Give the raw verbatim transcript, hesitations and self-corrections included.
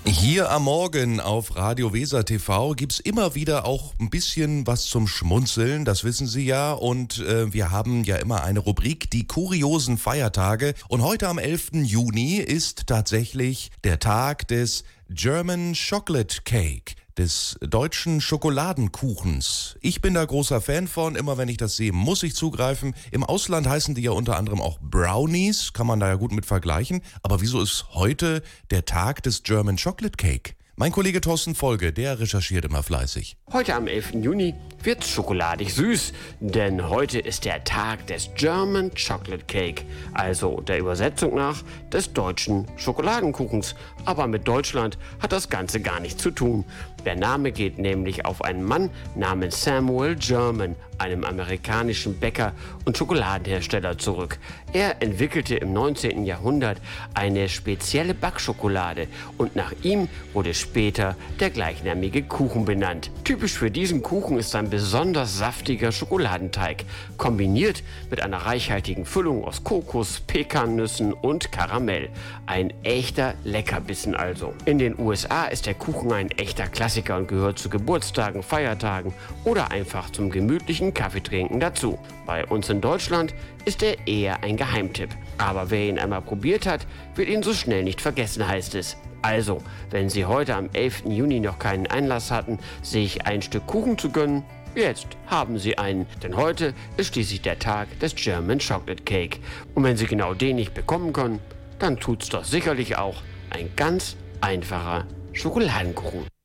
Hier am Morgen auf Radio Weser T V gibt's immer wieder auch ein bisschen was zum Schmunzeln, das wissen Sie ja. Und äh, wir haben ja immer eine Rubrik, die kuriosen Feiertage. Und heute am elften Juni ist tatsächlich der Tag des German Chocolate Cake, des deutschen Schokoladenkuchens. Ich bin da großer Fan von, immer wenn ich das sehe, muss ich zugreifen. Im Ausland heißen die ja unter anderem auch Brownies, kann man da ja gut mit vergleichen. Aber wieso ist heute der Tag des German Chocolate Cake? Mein Kollege Thorsten Folge, der recherchiert immer fleißig. Heute am elften Juni wird's schokoladig süß, denn heute ist der Tag des German Chocolate Cake, also der Übersetzung nach des deutschen Schokoladenkuchens. Aber mit Deutschland hat das Ganze gar nichts zu tun. Der Name geht nämlich auf einen Mann namens Samuel German, einem amerikanischen Bäcker und Schokoladenhersteller, zurück. Er entwickelte im neunzehnten Jahrhundert eine spezielle Backschokolade und nach ihm wurde später der gleichnamige Kuchen benannt. Typisch für diesen Kuchen ist ein besonders saftiger Schokoladenteig, kombiniert mit einer reichhaltigen Füllung aus Kokos, Pekannüssen und Karamell. Ein echter Leckerbissen also. In den U S A ist der Kuchen ein echter Klassiker und gehört zu Geburtstagen, Feiertagen oder einfach zum gemütlichen Kaffeetrinken dazu. Bei uns in Deutschland ist er eher ein Geheimtipp. Aber wer ihn einmal probiert hat, wird ihn so schnell nicht vergessen, heißt es. Also, wenn Sie heute am elften Juni noch keinen Einlass hatten, sich ein Stück Kuchen zu gönnen, jetzt haben Sie einen, denn heute ist schließlich der Tag des German Chocolate Cake. Und wenn Sie genau den nicht bekommen können, dann tut's doch sicherlich auch ein ganz einfacher Schokoladenkuchen.